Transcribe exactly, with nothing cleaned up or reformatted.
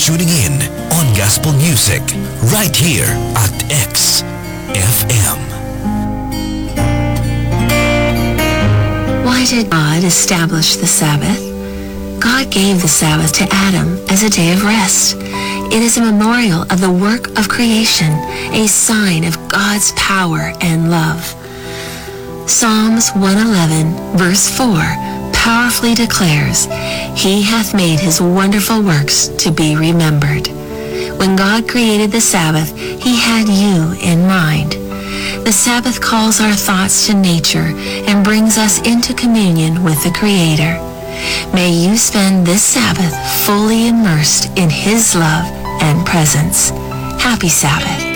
tuning in on Gospel Music right here at X F M. Why did God establish the Sabbath? God gave the Sabbath to Adam as a day of rest. It is a memorial of the work of creation, a sign of God's power and love. Psalms one eleven, verse four, powerfully declares, "He hath made his wonderful works to be remembered." When God created the Sabbath, he had you in mind. The Sabbath calls our thoughts to nature and brings us into communion with the Creator. May you spend this Sabbath fully immersed in his love and presence. Happy Sabbath.